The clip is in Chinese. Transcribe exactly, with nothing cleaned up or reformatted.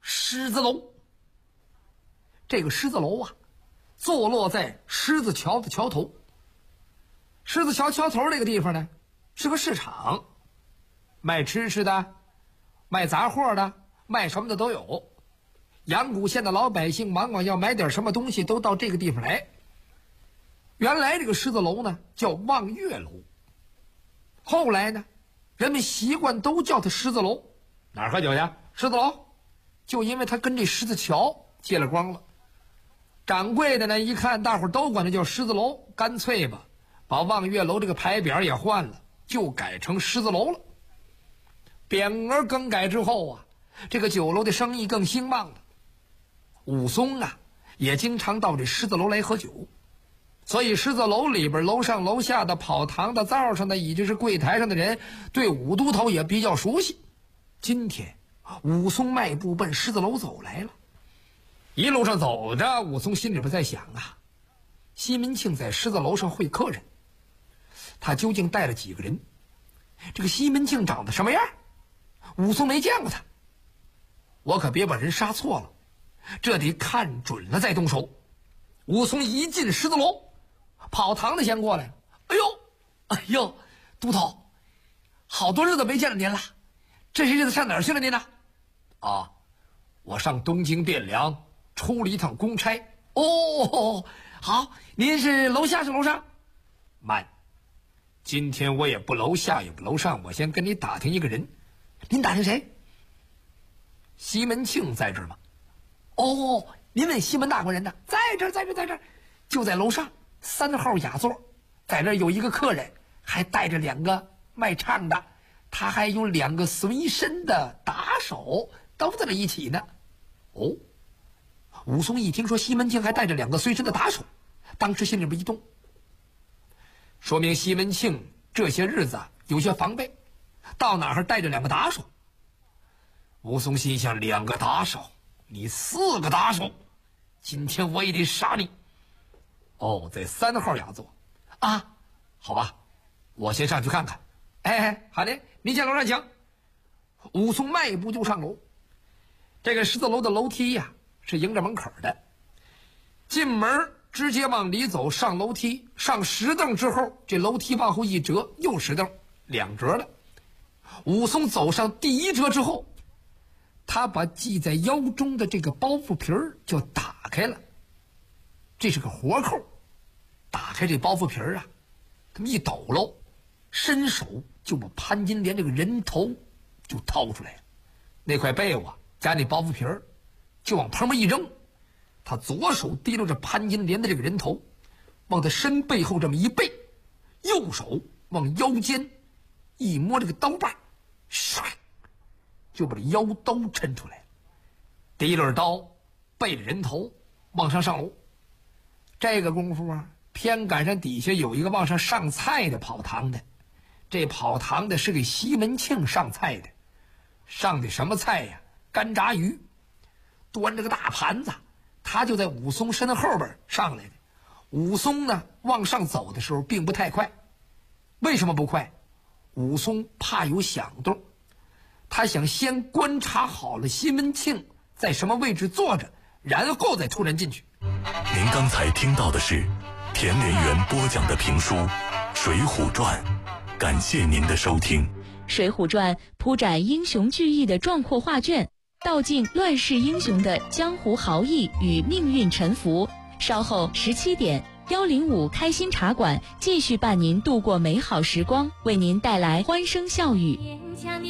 狮子楼。这个狮子楼啊，坐落在狮子桥的桥头。狮子桥桥头这个地方呢，是个市场，卖吃食的，卖杂货的，卖什么的都有。阳谷县的老百姓往往要买点什么东西，都到这个地方来。原来这个狮子楼呢叫望月楼，后来呢人们习惯都叫它狮子楼。哪儿喝酒去？狮子楼。就因为它跟这狮子桥借了光了。掌柜的呢一看大伙都管它叫狮子楼，干脆吧把望月楼这个牌匾也换了，就改成狮子楼了。匾额更改之后啊，这个酒楼的生意更兴旺了。武松啊也经常到这狮子楼来喝酒，所以狮子楼里边楼上楼下的跑堂的灶上的以及是柜台上的人对武都头也比较熟悉。今天武松迈步奔狮子楼走来了，一路上走着，武松心里边在想啊，西门庆在狮子楼上会客人，他究竟带了几个人？这个西门庆长得什么样？武松没见过他，我可别把人杀错了，这得看准了再动手。武松一进狮子楼，跑堂的先过来了。哎呦哎呦，都头，好多日子没见了您了，这些日子上哪儿去了您呢？啊，我上东京汴梁出了一趟公差。哦，好，您是楼下是楼上？慢，今天我也不楼下也不楼上，我先跟你打听一个人。您打听谁？西门庆在这儿吗？哦，您问西门大官人呢？在这儿在这儿在这儿，就在楼上三号雅座，在那儿有一个客人，还带着两个卖唱的，他还有两个随身的打手都在那一起呢。哦，武松一听说西门庆还带着两个随身的打手，当时心里边一动，说明西门庆这些日子有些防备，到哪儿带着两个打手。武松心想，两个打手，你四个打手，今天我也得杀你。哦，在三号雅座啊，好吧，我先上去看看。哎，好的，您先楼上请。武松迈步就上楼。这个狮子楼的楼梯呀、啊、是迎着门口的，进门直接往里走，上楼梯，上石凳之后，这楼梯往后一折，又石凳，两折了。武松走上第一折之后，他把系在腰中的这个包袱皮儿就打开了，这是个活扣。打开这包袱皮儿啊，这么一抖搂，伸手就把潘金莲这个人头就掏出来了。那块被窝加那包袱皮儿就往旁边一扔，他左手提溜着潘金莲的这个人头，往他身背后这么一背，右手往腰间一摸这个刀把，唰就把这腰刀抻出来，提溜着刀背着人头往上上楼。这个功夫啊，偏赶上底下有一个往上上菜的跑堂的，这跑堂的是给西门庆上菜的，上的什么菜呀？干炸鱼，端着个大盘子，他就在武松身后边上来的。武松呢往上走的时候并不太快，为什么不快？武松怕有响动，他想先观察好了西门庆在什么位置坐着，然后再突然进去。 您刚才听到的是田连元播讲的评书《水浒传》，感谢您的收听。《 水浒传》铺展英雄聚义的壮阔画卷，道尽乱世英雄的江湖豪义与命运沉浮。稍后十七点，幺零五开心茶馆继续伴您度过美好时光，为您带来欢声笑语。